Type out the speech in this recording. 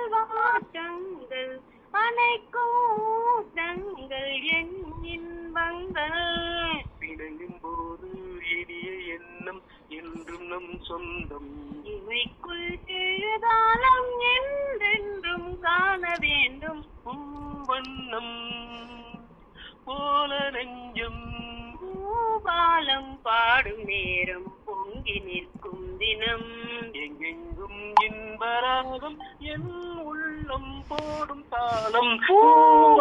வாட்டங்கள் அனைக்கும் தங்கள் என் இன்பங்கள் பிணையும் போது இனிய எண்ணம் என்றும் நம் சொந்தம் இவைக்குள் எழுதாலம் என்றென்றும் காண வேண்டும் வண்ணம் போல நெஞ்சம் பூபாலம் பாடும் நேரம் பொங்கி நிற்கும் தினம் எங்கெங்கும் இன்பராகம் என் உள்ளம் போடும் தாளம்